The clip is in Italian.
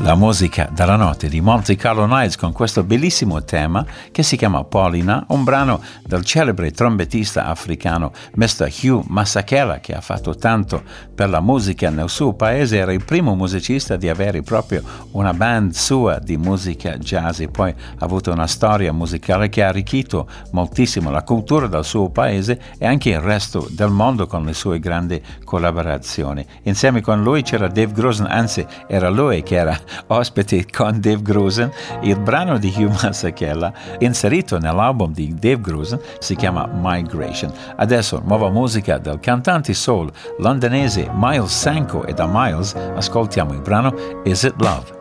La musica della notte di Monte Carlo Knights con questo bellissimo tema che si chiama Paulina, un brano del celebre trombettista africano Mr. Hugh Masekela, che ha fatto tanto per la musica nel suo paese. Era il primo musicista di avere proprio una band sua di musica jazz e poi ha avuto una storia musicale che ha arricchito moltissimo la cultura del suo paese e anche il resto del mondo con le sue grandi collaborazioni. Insieme con lui c'era Dave Grusin, anzi era lui che era ospite con Dave Grusin. Il brano di Hugh Masekela inserito nell'album di Dave Grusin si chiama Migration. Adesso nuova musica del cantante soul londinese Miles Sanko, e da Miles ascoltiamo il brano Is It Love?